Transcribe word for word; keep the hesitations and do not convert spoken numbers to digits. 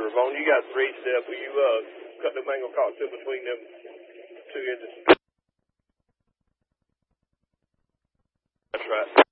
Ravon, you got three step. Will you uh, cut the mango cocktail between them two edges? That's right.